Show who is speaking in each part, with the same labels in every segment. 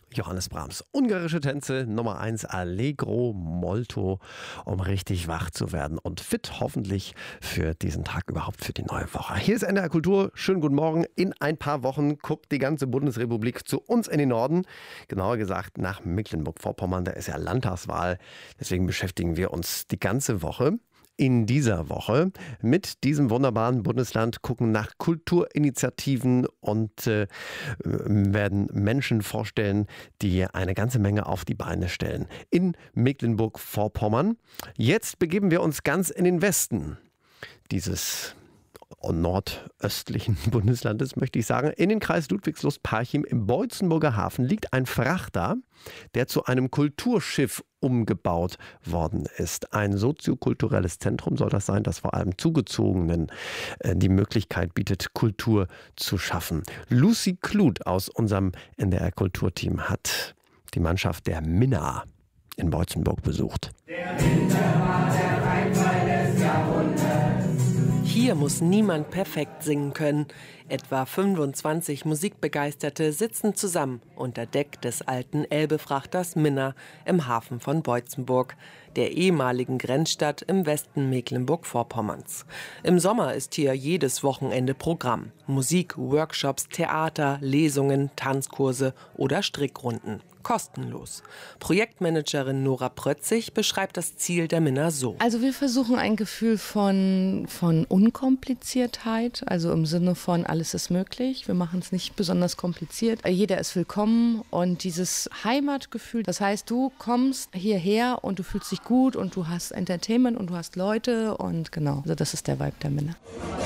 Speaker 1: Johannes Brahms. Ungarische Tänze Nummer 1, Allegro Molto, um richtig wach zu werden und fit hoffentlich für diesen Tag, überhaupt für die neue Woche. Hier ist NDR Kultur. Schönen guten Morgen. In ein paar Wochen guckt die ganze Bundesrepublik zu uns in den Norden. Genauer gesagt nach Mecklenburg-Vorpommern. Da ist ja Landtagswahl. Deswegen beschäftigen wir uns die ganze Woche in dieser Woche mit diesem wunderbaren Bundesland, gucken nach Kulturinitiativen und werden Menschen vorstellen, die eine ganze Menge auf die Beine stellen. In Mecklenburg-Vorpommern. Jetzt begeben wir uns ganz in den Westen dieses nordöstlichen Bundeslandes, möchte ich sagen. In den Kreis Ludwigslust-Parchim im Boitzenburger Hafen liegt ein Frachter, der zu einem Kulturschiff umgebaut worden ist. Ein soziokulturelles Zentrum soll das sein, das vor allem Zugezogenen die Möglichkeit bietet, Kultur zu schaffen. Lucy Kluth aus unserem NDR-Kulturteam hat die Mannschaft der Minna in Boitzenburg besucht.
Speaker 2: Der Winter war der Reinfall des Jahrhunderts.
Speaker 3: Hier muss niemand perfekt singen können. Etwa 25 Musikbegeisterte sitzen zusammen unter Deck des alten Elbefrachters Minna im Hafen von Boitzenburg, der ehemaligen Grenzstadt im Westen Mecklenburg-Vorpommerns. Im Sommer ist hier jedes Wochenende Programm. Musik, Workshops, Theater, Lesungen, Tanzkurse oder Strickrunden. Kostenlos. Projektmanagerin Nora Prötzig beschreibt das Ziel der Minna so.
Speaker 4: Also wir versuchen ein Gefühl von Unkompliziertheit, also im Sinne von alles ist möglich. Wir machen es nicht besonders kompliziert. Jeder ist willkommen und dieses Heimatgefühl, das heißt, du kommst hierher und du fühlst dich gut und du hast Entertainment und du hast Leute und genau, also das ist der Vibe der Minna.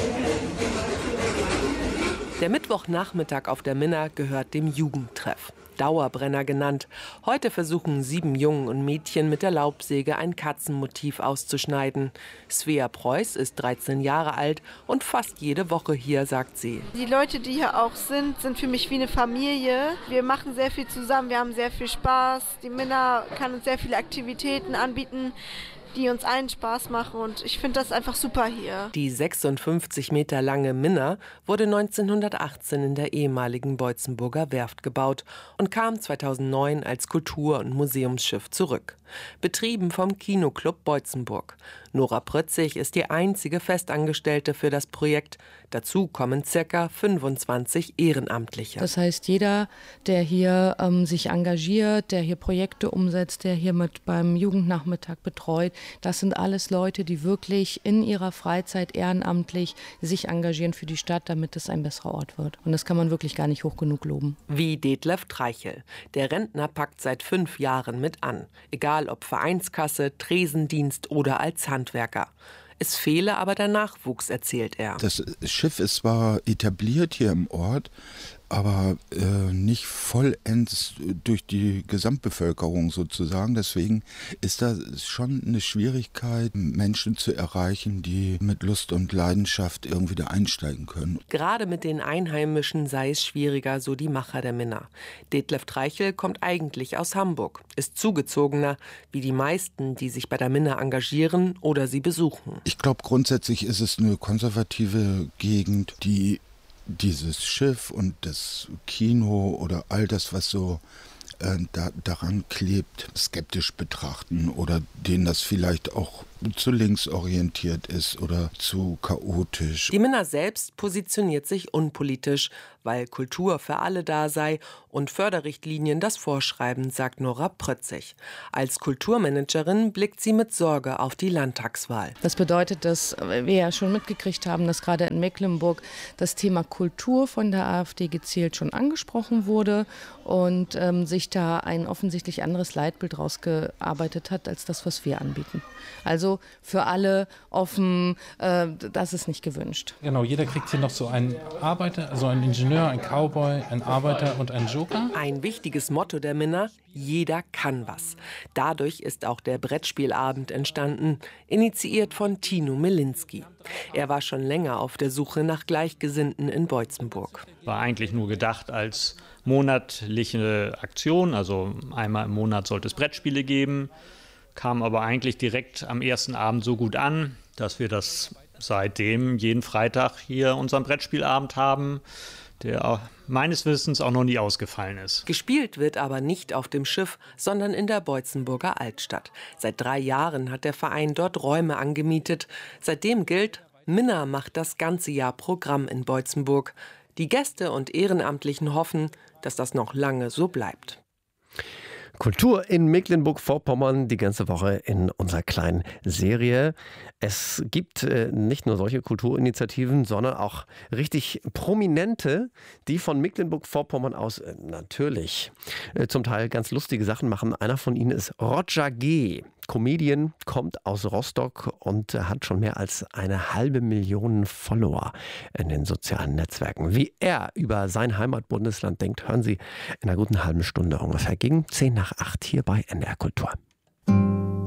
Speaker 3: Der Mittwochnachmittag auf der Minna gehört dem Jugendtreff. Dauerbrenner genannt. Heute versuchen 7 Jungen und Mädchen mit der Laubsäge ein Katzenmotiv auszuschneiden. Svea Preuß ist 13 Jahre alt und fast jede Woche hier, sagt sie.
Speaker 5: Die Leute, die hier auch sind für mich wie eine Familie. Wir machen sehr viel zusammen, wir haben sehr viel Spaß. Die Minna kann uns sehr viele Aktivitäten anbieten, die uns allen Spaß machen und ich finde das einfach super hier.
Speaker 3: Die 56 Meter lange Minna wurde 1918 in der ehemaligen Boitzenburger Werft gebaut und kam 2009 als Kultur- und Museumsschiff zurück. Betrieben vom Kinoclub Boitzenburg. Nora Prötzig ist die einzige Festangestellte für das Projekt. Dazu kommen ca. 25 Ehrenamtliche.
Speaker 4: Das heißt, jeder, der hier sich engagiert, der hier Projekte umsetzt, der hier mit beim Jugendnachmittag betreut, das sind alles Leute, die wirklich in ihrer Freizeit ehrenamtlich sich engagieren für die Stadt, damit es ein besserer Ort wird. Und das kann man wirklich gar nicht hoch genug loben.
Speaker 3: Wie Detlef Treichel. Der Rentner packt seit 5 Jahren mit an. Egal ob Vereinskasse, Tresendienst oder als Handwerker. Es fehle aber der Nachwuchs, erzählt er.
Speaker 6: Das Schiff ist zwar etabliert hier im Ort, aber nicht vollends durch die Gesamtbevölkerung sozusagen. Deswegen ist da schon eine Schwierigkeit, Menschen zu erreichen, die mit Lust und Leidenschaft irgendwie da einsteigen können.
Speaker 3: Gerade mit den Einheimischen sei es schwieriger, so die Macher der Minna. Detlef Treichel kommt eigentlich aus Hamburg, ist Zugezogener, wie die meisten, die sich bei der Minna engagieren oder sie besuchen.
Speaker 6: Ich glaube, grundsätzlich ist es eine konservative Gegend, die dieses Schiff und das Kino oder all das, was so daran klebt, skeptisch betrachten oder denen das vielleicht auch zu links orientiert ist oder zu chaotisch.
Speaker 3: Die Minna selbst positioniert sich unpolitisch, weil Kultur für alle da sei und Förderrichtlinien das vorschreiben, sagt Nora Prötzig. Als Kulturmanagerin blickt sie mit Sorge auf die Landtagswahl.
Speaker 4: Das bedeutet, dass wir ja schon mitgekriegt haben, dass gerade in Mecklenburg das Thema Kultur von der AfD gezielt schon angesprochen wurde und sich da ein offensichtlich anderes Leitbild rausgearbeitet hat, als das, was wir anbieten. Also für alle offen, das ist nicht gewünscht.
Speaker 7: Genau, jeder kriegt hier noch so einen Arbeiter, also einen Ingenieur, einen Cowboy, einen Arbeiter und einen Joker.
Speaker 3: Ein wichtiges Motto der Minna: Jeder kann was. Dadurch ist auch der Brettspielabend entstanden, initiiert von Tino Milinski. Er war schon länger auf der Suche nach Gleichgesinnten in Boitzenburg.
Speaker 8: War eigentlich nur gedacht als monatliche Aktion, also einmal im Monat sollte es Brettspiele geben, kam aber eigentlich direkt am ersten Abend so gut an, dass wir das seitdem jeden Freitag hier unseren Brettspielabend haben. der meines Wissens auch noch nie ausgefallen ist.
Speaker 3: Gespielt wird aber nicht auf dem Schiff, sondern in der Boitzenburger Altstadt. Seit 3 Jahren hat der Verein dort Räume angemietet. Seitdem gilt, Minna macht das ganze Jahr Programm in Boitzenburg. Die Gäste und Ehrenamtlichen hoffen, dass das noch lange so bleibt.
Speaker 1: Kultur in Mecklenburg-Vorpommern die ganze Woche in unserer kleinen Serie. Es gibt nicht nur solche Kulturinitiativen, sondern auch richtig prominente, die von Mecklenburg-Vorpommern aus natürlich zum Teil ganz lustige Sachen machen. Einer von ihnen ist Roger G., Comedian, kommt aus Rostock und hat schon mehr als 500.000 Follower in den sozialen Netzwerken. Wie er über sein Heimatbundesland denkt, hören Sie in einer guten halben Stunde ungefähr gegen 7:50 hier bei NDR Kultur.